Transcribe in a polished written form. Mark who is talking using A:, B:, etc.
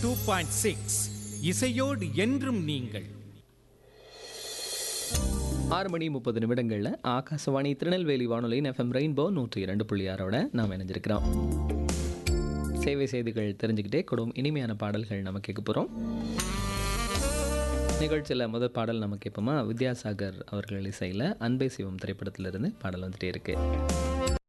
A: 2.6 இசையோடு என்றும் நீங்கள்.
B: 6:30 ஆகாசவாணி திருநெல்வேலி வானொலியின் எஃப்எம் ரெயின்போ 102.6 நாம் இணைஞ்சிருக்கிறோம். சேவை செய்திகள் தெரிஞ்சுக்கிட்டே கூடும் இனிமையான பாடல்கள் நம்ம கேட்க போகிறோம். நிகழ்ச்சியில் முதல் பாடல் நம்ம கேட்போமா? வித்யாசாகர் அவர்கள் இசையில் அன்பே சிவம் திரைப்படத்திலிருந்து பாடல் வந்துட்டே இருக்கு.